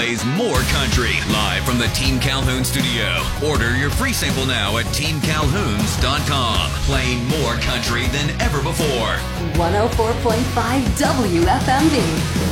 Plays more country live from the Team Calhoun studio. Order your free sample now at teamcalhouns.com. Playing more country than ever before. 104.5 WFMB.